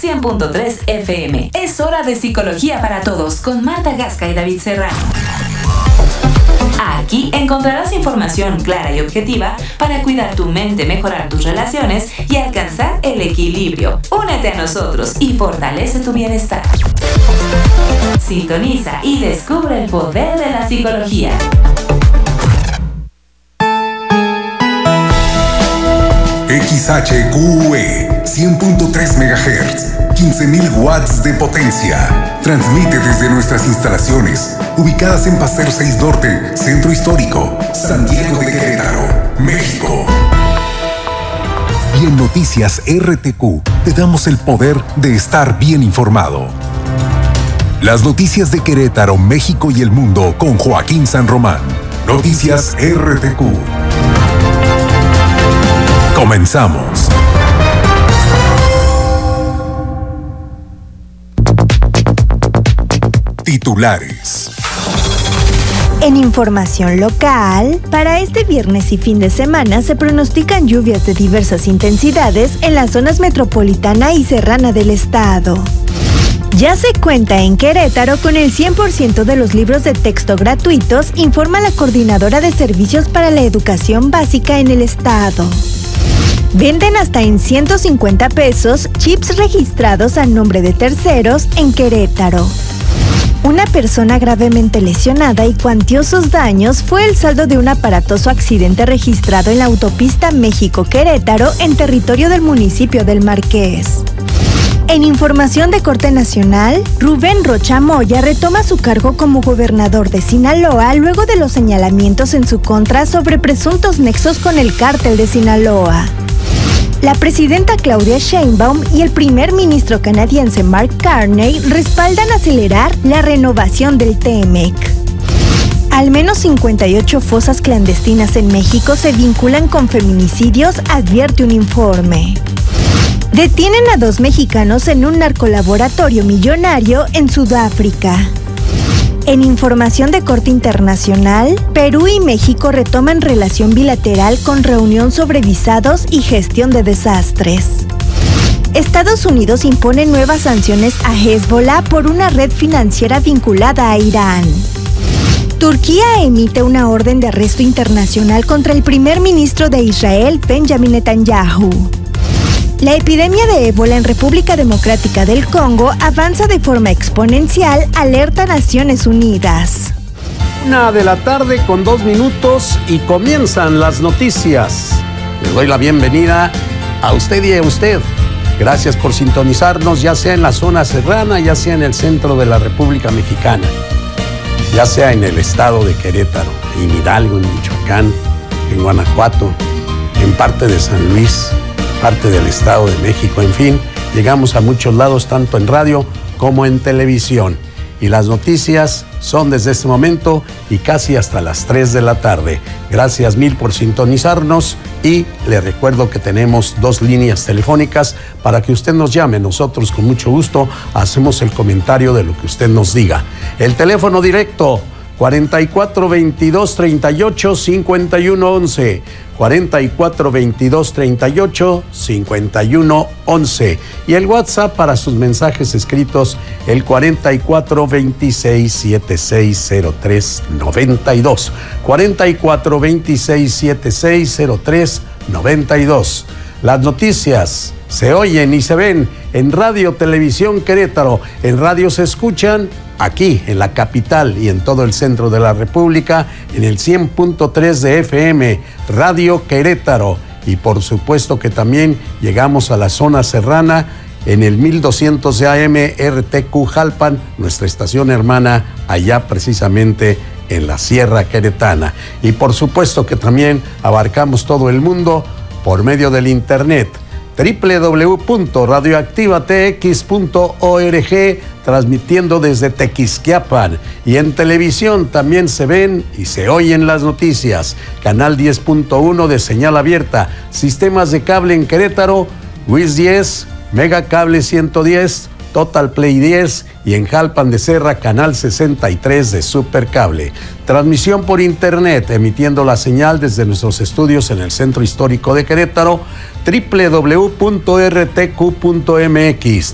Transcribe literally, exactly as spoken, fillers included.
cien punto tres F M. Es hora de Psicología para Todos con Marta Gasca y David Serrano. Aquí encontrarás información clara y objetiva para cuidar tu mente, mejorar tus relaciones y alcanzar el equilibrio. Únete a nosotros y fortalece tu bienestar. Sintoniza y descubre el poder de la psicología. X H Q E cien punto tres megahertz, quince mil watts de potencia. Transmite desde nuestras instalaciones, ubicadas en Paseo seis Norte, Centro Histórico, Santiago de Querétaro, México. Y en Noticias R T Q te damos el poder de estar bien informado. Las noticias de Querétaro, México y el mundo con Joaquín San Román. Noticias R T Q. Comenzamos. Titulares. En información local, para este viernes y fin de semana se pronostican lluvias de diversas intensidades en las zonas metropolitana y serrana del estado. Ya se cuenta en Querétaro con el cien por ciento de los libros de texto gratuitos, informa la Coordinadora de Servicios para la Educación Básica en el estado. Venden hasta en ciento cincuenta pesos chips registrados a nombre de terceros en Querétaro. Una persona gravemente lesionada y cuantiosos daños fue el saldo de un aparatoso accidente registrado en la autopista México-Querétaro en territorio del municipio del Marqués. En información de corte nacional, Rubén Rocha Moya retoma su cargo como gobernador de Sinaloa luego de los señalamientos en su contra sobre presuntos nexos con el cártel de Sinaloa. La presidenta Claudia Sheinbaum y el primer ministro canadiense Mark Carney respaldan acelerar la renovación del TEMEC. Al menos cincuenta y ocho fosas clandestinas en México se vinculan con feminicidios, advierte un informe. Detienen a dos mexicanos en un narcolaboratorio millonario en Sudáfrica. En información de corte internacional, Perú y México retoman relación bilateral con reunión sobre visados y gestión de desastres. Estados Unidos impone nuevas sanciones a Hezbollah por una red financiera vinculada a Irán. Turquía emite una orden de arresto internacional contra el primer ministro de Israel, Benjamin Netanyahu. La epidemia de ébola en República Democrática del Congo avanza de forma exponencial, alerta Naciones Unidas. Una de la tarde con dos minutos y comienzan las noticias. Les doy la bienvenida a usted y a usted. Gracias por sintonizarnos, ya sea en la zona serrana, ya sea en el centro de la República Mexicana, ya sea en el estado de Querétaro, en Hidalgo, en Michoacán, en Guanajuato, en parte de San Luis, parte del Estado de México, en fin, llegamos a muchos lados, tanto en radio como en televisión. Y las noticias son desde este momento y casi hasta las tres de la tarde. Gracias mil por sintonizarnos y le recuerdo que tenemos dos líneas telefónicas para que usted nos llame. Nosotros con mucho gusto hacemos el comentario de lo que usted nos diga. El teléfono directo cuarenta y cuatro veintidós treinta y ocho cincuenta y uno once, cuarenta y cuatro veintidós treinta y ocho cincuenta y uno once, y el WhatsApp para sus mensajes escritos el cuarenta y cuatro veintiséis setenta y seis cero tres noventa y dos, cuarenta y cuatro veintiséis setenta y seis cero tres noventa y dos. Las noticias se oyen y se ven en Radio Televisión Querétaro, en radio se escuchan aquí en la capital y en todo el centro de la República, en el cien punto tres de F M, Radio Querétaro, y por supuesto que también llegamos a la zona serrana en el mil doscientos de A M R T Q Jalpan, nuestra estación hermana allá precisamente en la Sierra Queretana, y por supuesto que también abarcamos todo el mundo por medio del internet, doble u doble u doble u punto radioactiva t x punto org, transmitiendo desde Tequisquiapan, y en televisión también se ven y se oyen las noticias. Canal diez punto uno de señal abierta, sistemas de cable en Querétaro, WIS diez, Mega Cable ciento diez, Total Play diez, y en Jalpan de Serra, Canal sesenta y tres de Supercable. Transmisión por internet, emitiendo la señal desde nuestros estudios en el Centro Histórico de Querétaro, doble u doble u doble u punto r t q punto m x,